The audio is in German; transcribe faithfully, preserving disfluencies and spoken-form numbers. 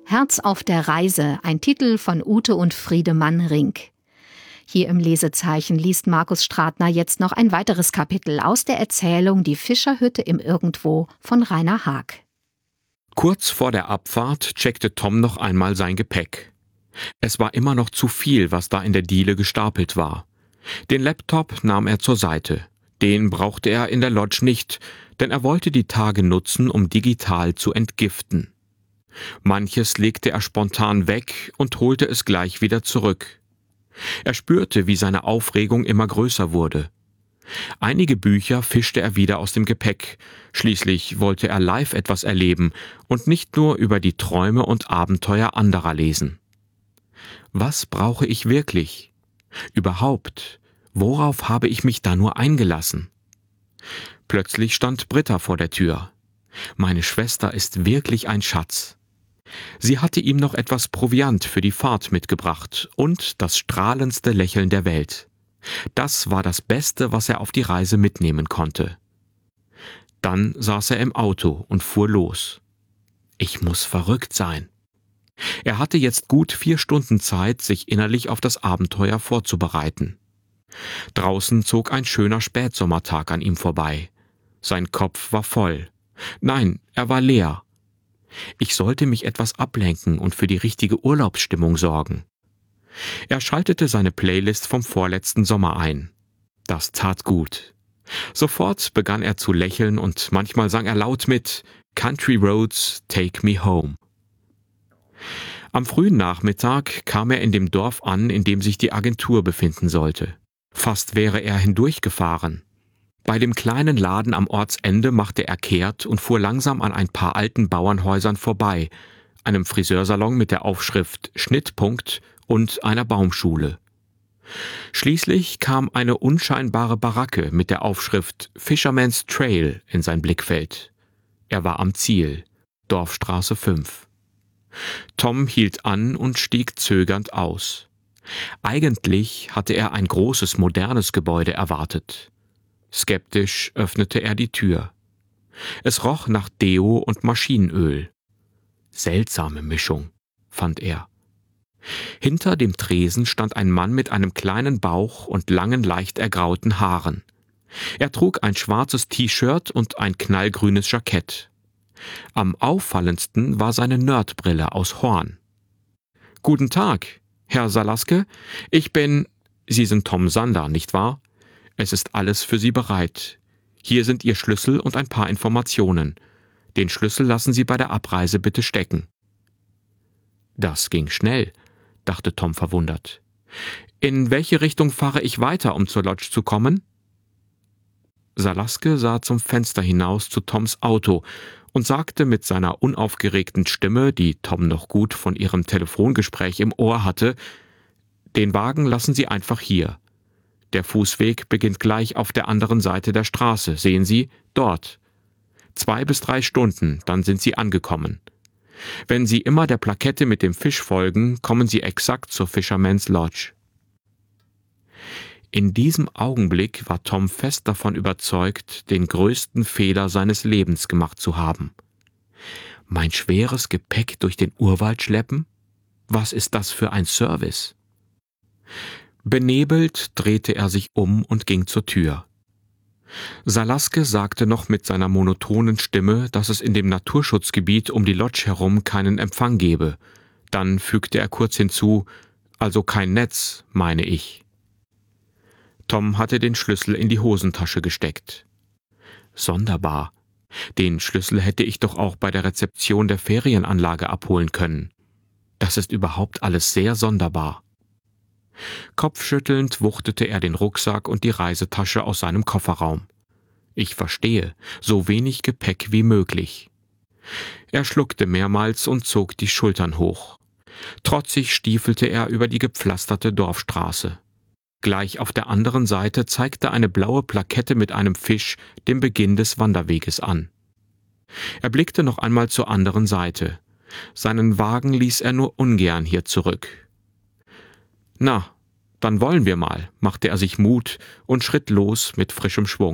Herz auf der Reise, ein Titel von Ute und Friedemann Rink. Hier im Lesezeichen liest Markus Stratner jetzt noch ein weiteres Kapitel aus der Erzählung Die Fischerhütte im Irgendwo von Rainer Haag. Kurz vor der Abfahrt checkte Tom noch einmal sein Gepäck. Es war immer noch zu viel, was da in der Diele gestapelt war. Den Laptop nahm er zur Seite. Den brauchte er in der Lodge nicht, denn er wollte die Tage nutzen, um digital zu entgiften. Manches legte er spontan weg und holte es gleich wieder zurück. Er spürte, wie seine Aufregung immer größer wurde. Einige Bücher fischte er wieder aus dem Gepäck. Schließlich wollte er live etwas erleben und nicht nur über die Träume und Abenteuer anderer lesen. Was brauche ich wirklich? Überhaupt, worauf habe ich mich da nur eingelassen? Plötzlich stand Britta vor der Tür. Meine Schwester ist wirklich ein Schatz. Sie hatte ihm noch etwas Proviant für die Fahrt mitgebracht und das strahlendste Lächeln der Welt. Das war das Beste, was er auf die Reise mitnehmen konnte. Dann saß er im Auto und fuhr los. Ich muss verrückt sein. Er hatte jetzt gut vier Stunden Zeit, sich innerlich auf das Abenteuer vorzubereiten. Draußen zog ein schöner Spätsommertag an ihm vorbei. Sein Kopf war voll. Nein, er war leer. Ich sollte mich etwas ablenken und für die richtige Urlaubsstimmung sorgen. Er schaltete seine Playlist vom vorletzten Sommer ein. Das tat gut. Sofort begann er zu lächeln und manchmal sang er laut mit Country Roads, Take Me Home. Am frühen Nachmittag kam er in dem Dorf an, in dem sich die Agentur befinden sollte. Fast wäre er hindurchgefahren. Bei dem kleinen Laden am Ortsende machte er kehrt und fuhr langsam an ein paar alten Bauernhäusern vorbei, einem Friseursalon mit der Aufschrift Schnittpunkt und einer Baumschule. Schließlich kam eine unscheinbare Baracke mit der Aufschrift Fisherman's Trail in sein Blickfeld. Er war am Ziel, Dorfstraße fünf. Tom hielt an und stieg zögernd aus. Eigentlich hatte er ein großes, modernes Gebäude erwartet. Skeptisch öffnete er die Tür. Es roch nach Deo und Maschinenöl. Seltsame Mischung, fand er. Hinter dem Tresen stand ein Mann mit einem kleinen Bauch und langen, leicht ergrauten Haaren. Er trug ein schwarzes T-Shirt und ein knallgrünes Jackett. Am auffallendsten war seine Nerdbrille aus Horn. »Guten Tag, Herr Salaske. Ich bin... Sie sind Tom Sander, nicht wahr? Es ist alles für Sie bereit. Hier sind Ihr Schlüssel und ein paar Informationen. Den Schlüssel lassen Sie bei der Abreise bitte stecken.« Das ging schnell, dachte Tom verwundert. »In welche Richtung fahre ich weiter, um zur Lodge zu kommen?« Salaske sah zum Fenster hinaus zu Toms Auto und sagte mit seiner unaufgeregten Stimme, die Tom noch gut von ihrem Telefongespräch im Ohr hatte, »Den Wagen lassen Sie einfach hier. Der Fußweg beginnt gleich auf der anderen Seite der Straße, sehen Sie, dort. Zwei bis drei Stunden, dann sind Sie angekommen. Wenn Sie immer der Plakette mit dem Fisch folgen, kommen Sie exakt zur Fisherman's Lodge.« In diesem Augenblick war Tom fest davon überzeugt, den größten Fehler seines Lebens gemacht zu haben. Mein schweres Gepäck durch den Urwald schleppen? Was ist das für ein Service? Benebelt drehte er sich um und ging zur Tür. Salaske sagte noch mit seiner monotonen Stimme, dass es in dem Naturschutzgebiet um die Lodge herum keinen Empfang gebe. Dann fügte er kurz hinzu, also kein Netz, meine ich. Tom hatte den Schlüssel in die Hosentasche gesteckt. Sonderbar. Den Schlüssel hätte ich doch auch bei der Rezeption der Ferienanlage abholen können. Das ist überhaupt alles sehr sonderbar. Kopfschüttelnd wuchtete er den Rucksack und die Reisetasche aus seinem Kofferraum. Ich verstehe, so wenig Gepäck wie möglich. Er schluckte mehrmals und zog die Schultern hoch. Trotzig stiefelte er über die gepflasterte Dorfstraße. Gleich auf der anderen Seite zeigte eine blaue Plakette mit einem Fisch den Beginn des Wanderweges an. Er blickte noch einmal zur anderen Seite. Seinen Wagen ließ er nur ungern hier zurück. »Na, dann wollen wir mal«, machte er sich Mut und schritt los mit frischem Schwung.